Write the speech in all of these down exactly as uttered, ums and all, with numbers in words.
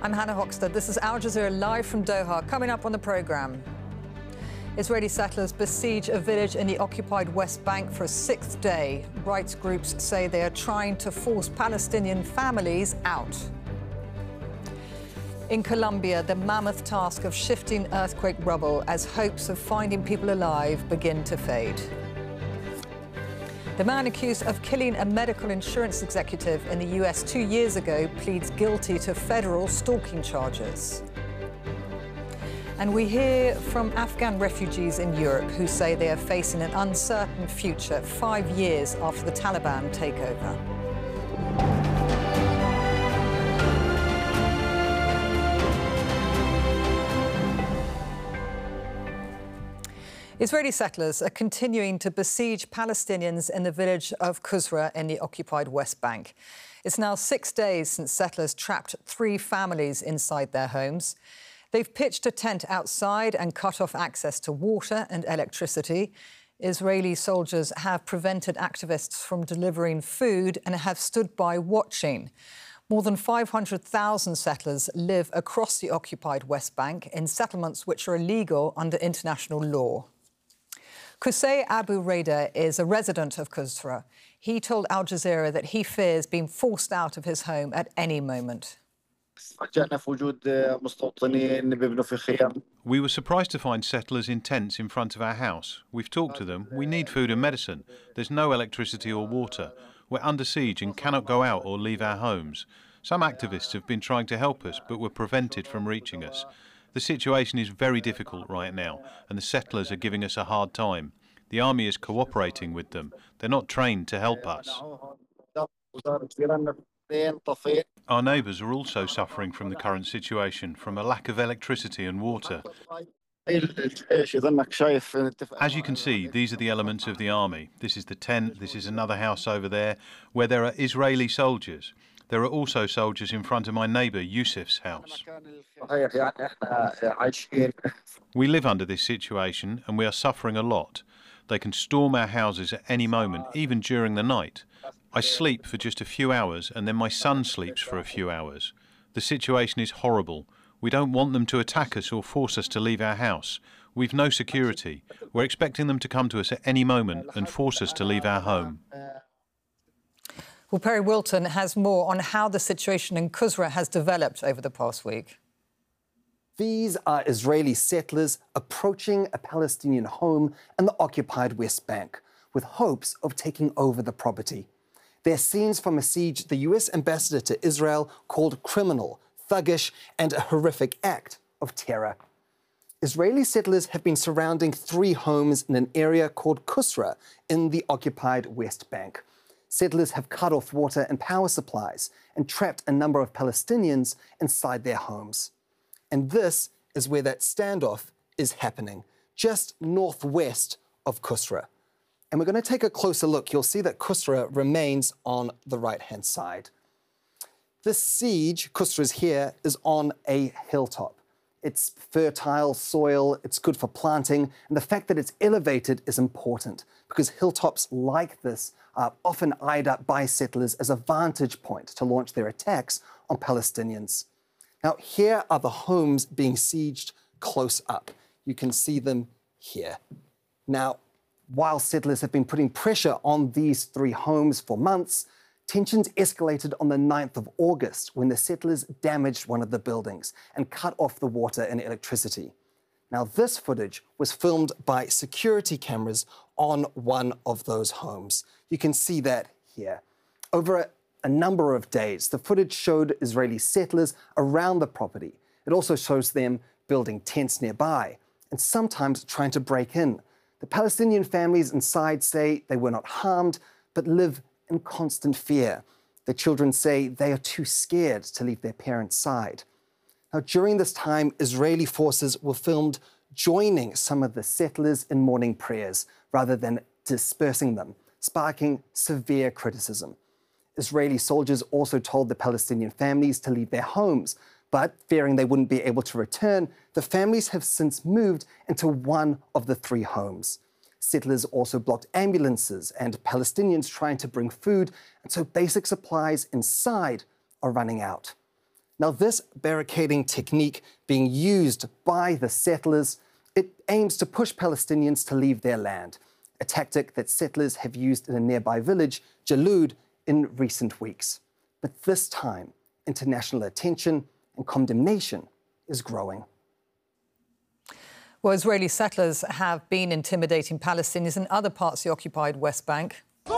I'm Hannah Hoxter. This is Al Jazeera live from Doha. Coming up on the programme, Israeli settlers besiege a village in the occupied West Bank for a sixth day. Rights groups say they are trying to force Palestinian families out. In Colombia, the mammoth task of shifting earthquake rubble as hopes of finding people alive begin to fade. The man accused of killing a medical insurance executive in the U S two years ago pleads guilty to federal stalking charges. And we hear from Afghan refugees in Europe who say they are facing an uncertain future five years after the Taliban takeover. Israeli settlers are continuing to besiege Palestinians in the village of Qusra in the occupied West Bank. It's now six days since settlers trapped three families inside their homes. They've pitched a tent outside and cut off access to water and electricity. Israeli soldiers have prevented activists from delivering food and have stood by watching. More than five hundred thousand settlers live across the occupied West Bank in settlements which are illegal under international law. Qusay Abu Reda is a resident of Qusra. He told Al Jazeera that he fears being forced out of his home at any moment. We were surprised to find settlers in tents in front of our house. We've talked to them. We need food and medicine. There's no electricity or water. We're under siege and cannot go out or leave our homes. Some activists have been trying to help us, but were prevented from reaching us. The situation is very difficult right now, and the settlers are giving us a hard time. The army is cooperating with them. They're not trained to help us. Our neighbours are also suffering from the current situation, from a lack of electricity and water. As you can see, these are the elements of the army. This is the tent, this is another house over there, where there are Israeli soldiers. There are also soldiers in front of my neighbour Yusuf's house. We live under this situation and we are suffering a lot. They can storm our houses at any moment, even during the night. I sleep for just a few hours and then my son sleeps for a few hours. The situation is horrible. We don't want them to attack us or force us to leave our house. We've no security. We're expecting them to come to us at any moment and force us to leave our home. Well, Perry Wilton has more on how the situation in Qusra has developed over the past week. These are Israeli settlers approaching a Palestinian home in the occupied West Bank with hopes of taking over the property. They're scenes from a siege the U S ambassador to Israel called criminal, thuggish, and a horrific act of terror. Israeli settlers have been surrounding three homes in an area called Qusra in the occupied West Bank. Settlers have cut off water and power supplies and trapped a number of Palestinians inside their homes. And this is where that standoff is happening, just northwest of Qusra. And we're going to take a closer look. You'll see that Qusra remains on the right-hand side. This siege, Qusra's here, is on a hilltop. It's fertile soil, it's good for planting, and the fact that it's elevated is important because hilltops like this are often eyed up by settlers as a vantage point to launch their attacks on Palestinians. Now, here are the homes being sieged close up. You can see them here. Now, while settlers have been putting pressure on these three homes for months, tensions escalated on the ninth of August when the settlers damaged one of the buildings and cut off the water and electricity. Now, this footage was filmed by security cameras on one of those homes. You can see that here. Over a, a number of days, the footage showed Israeli settlers around the property. It also shows them building tents nearby and sometimes trying to break in. The Palestinian families inside say they were not harmed, but live in constant fear. The children say they are too scared to leave their parents' side. Now, during this time, Israeli forces were filmed joining some of the settlers in morning prayers rather than dispersing them, sparking severe criticism. Israeli soldiers also told the Palestinian families to leave their homes, but fearing they wouldn't be able to return, the families have since moved into one of the three homes. Settlers also blocked ambulances and Palestinians trying to bring food, and so basic supplies inside are running out. Now, this barricading technique being used by the settlers, it aims to push Palestinians to leave their land, a tactic that settlers have used in a nearby village, Jalud, in recent weeks. But this time, international attention and condemnation is growing. Well, Israeli settlers have been intimidating Palestinians in other parts of the occupied West Bank.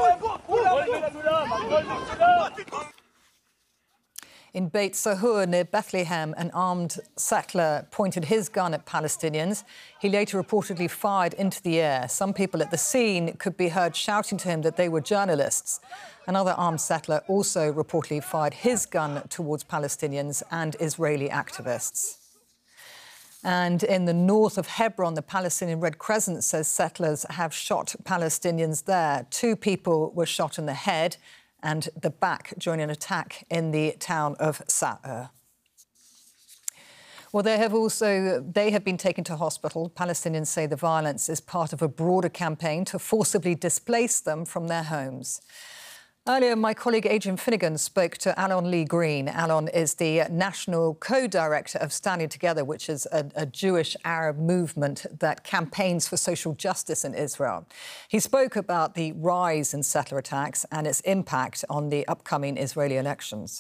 In Beit Sahur, near Bethlehem, an armed settler pointed his gun at Palestinians. He later reportedly fired into the air. Some people at the scene could be heard shouting to him that they were journalists. Another armed settler also reportedly fired his gun towards Palestinians and Israeli activists. And in the north of Hebron, the Palestinian Red Crescent says settlers have shot Palestinians there. Two people were shot in the head and the back during an attack in the town of Sa'ur. Well, they have also they have been taken to hospital. Palestinians say the violence is part of a broader campaign to forcibly displace them from their homes. Earlier, my colleague Adrian Finnegan spoke to Alon Lee Green. Alon is the national co-director of Standing Together, which is a, a Jewish Arab movement that campaigns for social justice in Israel. He spoke about the rise in settler attacks and its impact on the upcoming Israeli elections.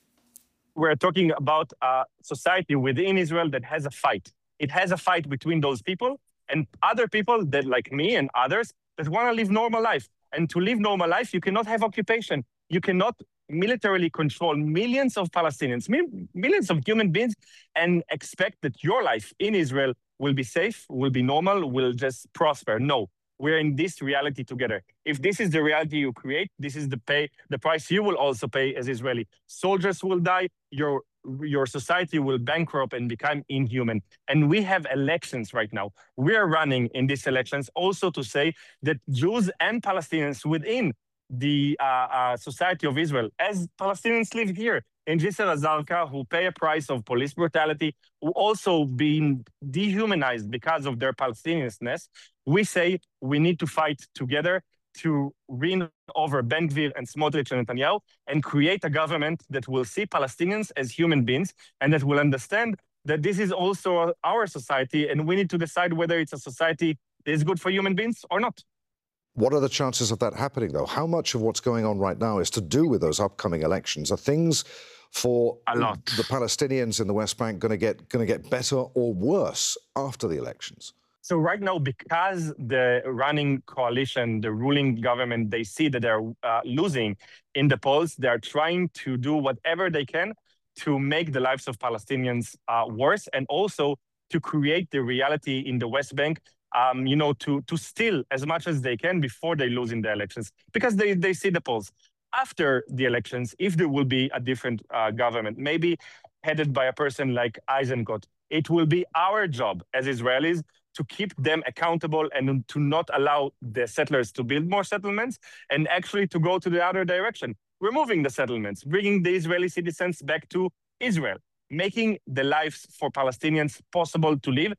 We're talking about a society within Israel that has a fight. It has a fight between those people and other people that, like me and others, that want to live normal life. And to live normal life, you cannot have occupation. You cannot militarily control millions of Palestinians, millions of human beings, and expect that your life in Israel will be safe, will be normal, will just prosper. No, we're in this reality together. If this is the reality you create, this is the pay, the price you will also pay as Israeli. Soldiers will die, your your society will bankrupt and become inhuman. And we have elections right now. We are running in these elections also to say that Jews and Palestinians within the uh, uh, society of Israel, as Palestinians live here in Jisr al-Zalqa, who pay a price of police brutality, who also being dehumanized because of their Palestinianness, we say we need to fight together to win over Ben Gvir and Smotrich and Netanyahu and create a government that will see Palestinians as human beings and that will understand that this is also our society and we need to decide whether it's a society that is good for human beings or not. What are the chances of that happening, though? How much of what's going on right now is to do with those upcoming elections? Are things for a lot. the Palestinians in the West Bank going to get going to get better or worse after the elections? So right now, because the running coalition, the ruling government, they see that they're uh, losing in the polls, they're trying to do whatever they can to make the lives of Palestinians uh, worse and also to create the reality in the West Bank, um, you know, to, to steal as much as they can before they lose in the elections, because they, they see the polls. After the elections, if there will be a different uh, government, maybe headed by a person like Eisenkot, it will be our job as Israelis to keep them accountable and to not allow the settlers to build more settlements and actually to go to the other direction, removing the settlements, bringing the Israeli citizens back to Israel, making the lives for Palestinians possible to live.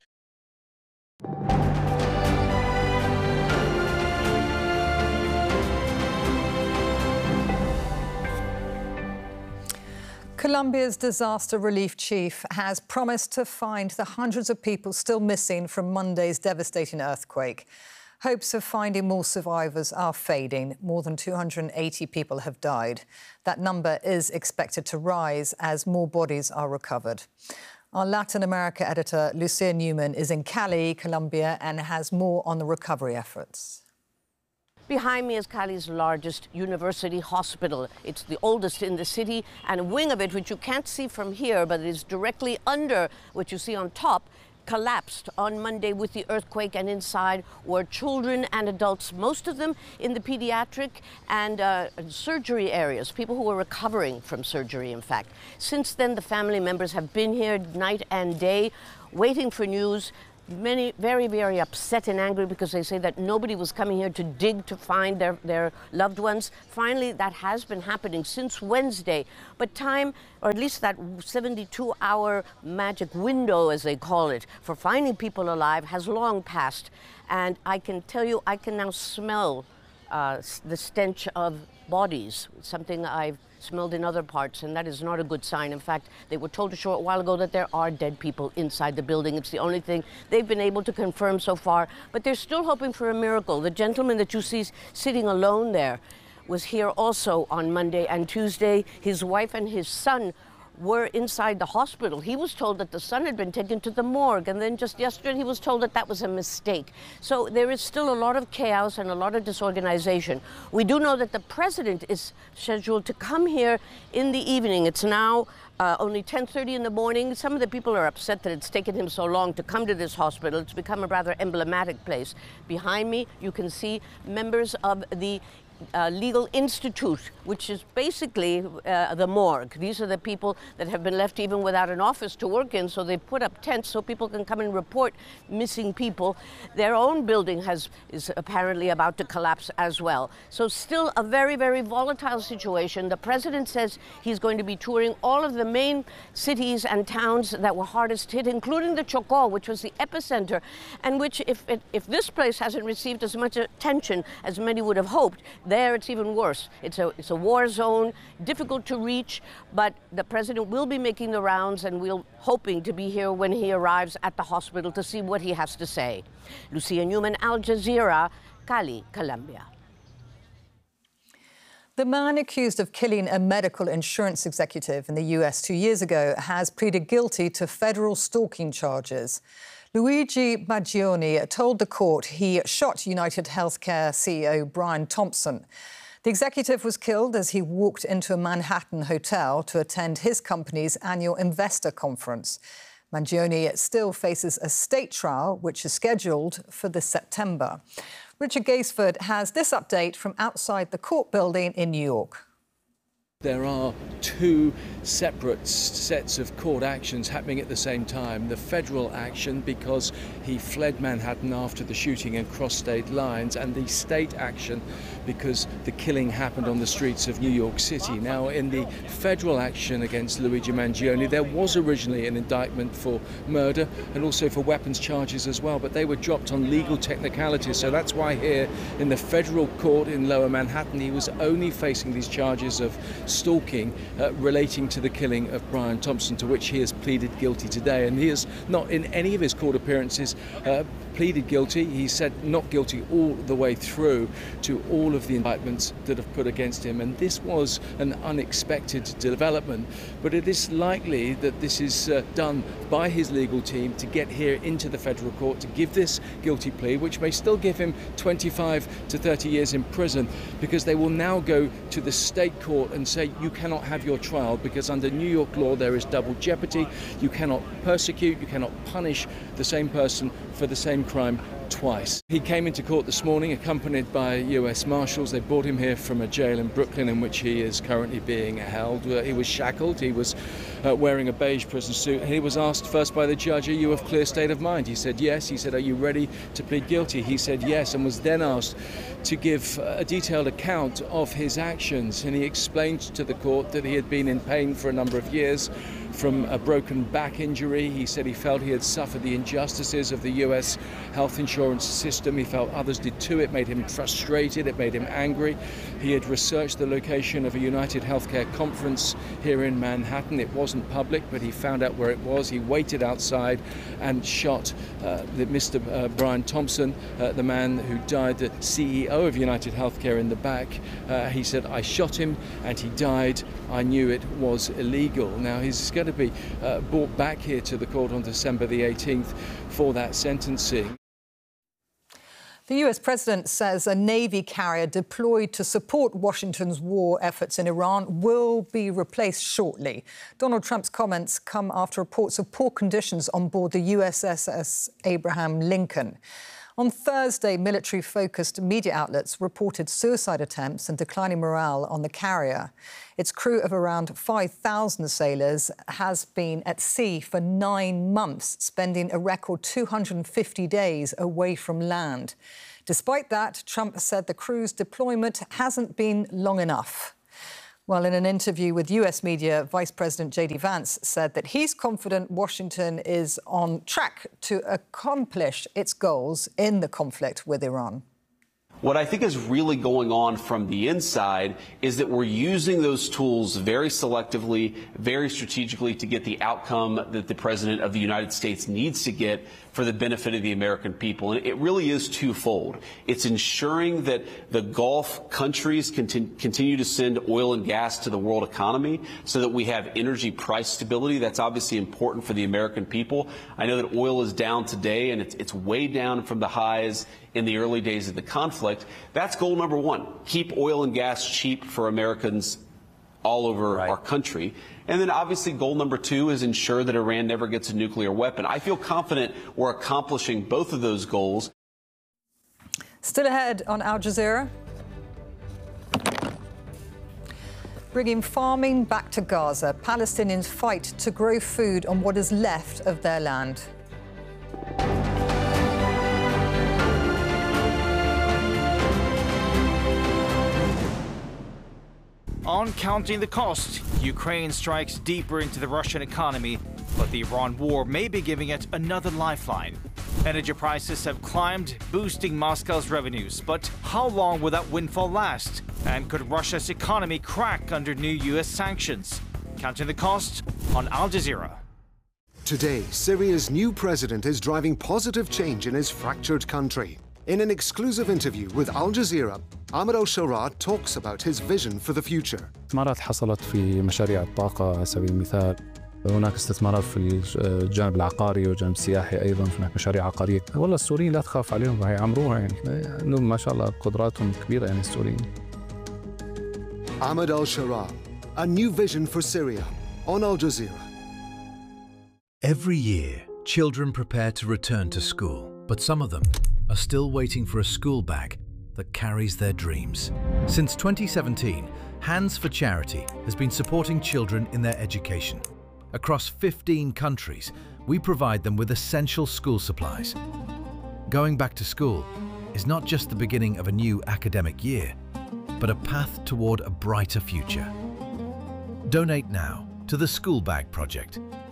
Colombia's disaster relief chief has promised to find the hundreds of people still missing from Monday's devastating earthquake. Hopes of finding more survivors are fading. More than two hundred eighty people have died. That number is expected to rise as more bodies are recovered. Our Latin America editor, Lucia Newman, is in Cali, Colombia, and has more on the recovery efforts. Behind me is Cali's largest university hospital. It's the oldest in the city, and a wing of it, which you can't see from here, but it is directly under what you see on top, collapsed on Monday with the earthquake, and inside were children and adults, most of them in the pediatric and uh, surgery areas, people who were recovering from surgery, in fact. Since then, the family members have been here night and day, waiting for news. Many very, very upset and angry because they say that nobody was coming here to dig to find their, their loved ones. Finally, that has been happening since Wednesday. But time, or at least that seventy-two hour magic window, as they call it, for finding people alive has long passed. And I can tell you, I can now smell uh, the stench of bodies, something I've smelled in other parts, and that is not a good sign. In fact, they were told a short while ago that there are dead people inside the building. It's the only thing they've been able to confirm so far, but they're still hoping for a miracle. The gentleman that you see sitting alone there was here also on Monday and Tuesday. His wife and his son were inside the hospital. He was told that the son had been taken to the morgue, and then just yesterday he was told that that was a mistake. So there is still a lot of chaos and a lot of disorganization. We do know that the president is scheduled to come here in the evening. It's now uh, only ten thirty in the morning. Some of the people are upset that it's taken him so long to come to this hospital. It's become a rather emblematic place. Behind me, you can see members of the Uh, Legal Institute, which is basically uh, the morgue. These are the people that have been left even without an office to work in, so they put up tents so people can come and report missing people. Their own building has is apparently about to collapse as well. So still a very, very volatile situation. The president says he's going to be touring all of the main cities and towns that were hardest hit, including the Chocó, which was the epicenter, and which, if, it, if this place hasn't received as much attention as many would have hoped, there it's even worse. It's a, it's a war zone, difficult to reach, but the president will be making the rounds, and we're hoping to be here when he arrives at the hospital to see what he has to say. Lucia Newman, Al Jazeera, Cali, Colombia. The man accused of killing a medical insurance executive in the U S two years ago has pleaded guilty to federal stalking charges. Luigi Mangione told the court he shot United Healthcare C E O Brian Thompson. The executive was killed as he walked into a Manhattan hotel to attend his company's annual investor conference. Mangione still faces a state trial, which is scheduled for this September. Richard Gaisford has this update from outside the court building in New York. There are two separate sets of court actions happening at the same time. The federal action, because he fled Manhattan after the shooting and crossed state lines, and the state action because the killing happened on the streets of New York City. Now, in the federal action against Luigi Mangione, there was originally an indictment for murder and also for weapons charges as well, but they were dropped on legal technicalities. So that's why here in the federal court in Lower Manhattan, he was only facing these charges of stalking uh, relating to the killing of Brian Thompson, to which he has pleaded guilty today. And he has not in any of his court appearances uh, pleaded guilty. He said not guilty all the way through to all of the indictments that have put against him. And this was an unexpected development, but it is likely that this is uh, done by his legal team to get here into the federal court to give this guilty plea, which may still give him twenty-five to thirty years in prison, because they will now go to the state court and say you cannot have your trial because under New York law there is double jeopardy. You cannot persecute, you cannot punish the same person for the same crime twice. He came into court this morning accompanied by U S Marshals. They brought him here from a jail in Brooklyn in which he is currently being held. Uh, he was shackled, he was uh, wearing a beige prison suit. He was asked first by the judge, are you of clear state of mind? He said yes. He said, are you ready to plead guilty? He said yes, and was then asked to give a detailed account of his actions. And he explained to the court that he had been in pain for a number of years from a broken back injury. He said he felt he had suffered the injustices of the U S health insurance system. He felt others did too. It made him frustrated. It made him angry. He had researched the location of a United Healthcare conference here in Manhattan. It wasn't public, but he found out where it was. He waited outside and shot uh, the Mister Uh, Brian Thompson, uh, the man who died, the C E O of United Healthcare, in the back. Uh, he said, I shot him and he died. I knew it was illegal. Now, he's going to be uh, brought back here to the court on December the eighteenth for that sentencing. The U S president says a Navy carrier deployed to support Washington's war efforts in Iran will be replaced shortly. Donald Trump's comments come after reports of poor conditions on board the U S S Abraham Lincoln. On Thursday, military-focused media outlets reported suicide attempts and declining morale on the carrier. Its crew of around five thousand sailors has been at sea for nine months, spending a record two hundred fifty days away from land. Despite that, Trump said the crew's deployment hasn't been long enough. Well, in an interview with U S media, Vice President J D Vance said that he's confident Washington is on track to accomplish its goals in the conflict with Iran. What I think is really going on from the inside is that we're using those tools very selectively, very strategically to get the outcome that the President of the United States needs to get for the benefit of the American people. And it really is twofold. It's ensuring that the Gulf countries conti- continue to send oil and gas to the world economy so that we have energy price stability. That's obviously important for the American people. I know that oil is down today, and it's, it's way down from the highs in the early days of the conflict. That's goal number one. Keep oil and gas cheap for Americans all over right. our country. And then obviously goal number two is ensure that Iran never gets a nuclear weapon. I feel confident we're accomplishing both of those goals. Still ahead on Al Jazeera. Bringing farming back to Gaza, Palestinians fight to grow food on what is left of their land. On Counting the Cost, Ukraine strikes deeper into the Russian economy, but the Iran war may be giving it another lifeline. Energy prices have climbed, boosting Moscow's revenues. But how long will that windfall last? And could Russia's economy crack under new U S sanctions? Counting the Cost on Al Jazeera. Today, Syria's new president is driving positive change in his fractured country. In an exclusive interview with Al Jazeera, Ahmed al-Sharaa talks about his vision for the future. استثمارات حصلت في مشاريع الطاقة على سبيل المثال. هناك استثمارات في الجانب العقاري والجانب السياحي أيضا، هناك مشاريع عقارية. والله السوريين لا تخاف عليهم، راح يعمروها يعني. إنهم ما شاء الله قدراتهم كبيرة يعني السوريين. Ahmed al-Sharaa, a new vision for Syria on Al Jazeera. Every year, children prepare to return to school, but some of them are still waiting for a school bag that carries their dreams. Since twenty seventeen, Hands for Charity has been supporting children in their education. Across fifteen countries, we provide them with essential school supplies. Going back to school is not just the beginning of a new academic year, but a path toward a brighter future. Donate now to the School Bag Project